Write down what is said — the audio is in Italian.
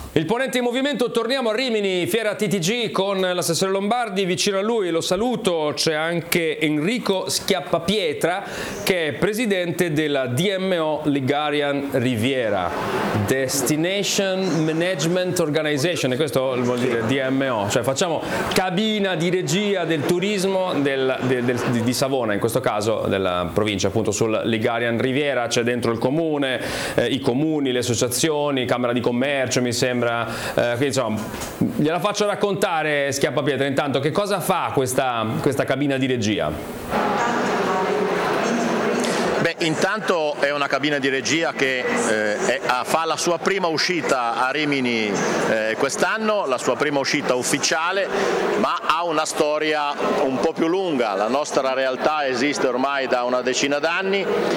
Il ponente in movimento, torniamo a Rimini, Fiera TTG con l'assessore Lombardi, vicino a lui lo saluto, c'è anche Enrico Schiappapietra che è presidente della DMO Ligarian Riviera, Destination Management Organization, e questo vuol dire DMO, cioè facciamo cabina di regia del turismo di Savona, in questo caso della provincia appunto sul Ligarian Riviera, c'è dentro il comune, i comuni, le associazioni, Camera di Commercio mi sembra. Quindi insomma, gliela faccio raccontare Schiappapietra intanto che cosa fa questa cabina di regia. Intanto è una cabina di regia che fa la sua prima uscita a Rimini quest'anno, la sua prima uscita ufficiale, ma ha una storia un po' più lunga. La nostra realtà esiste ormai da una decina d'anni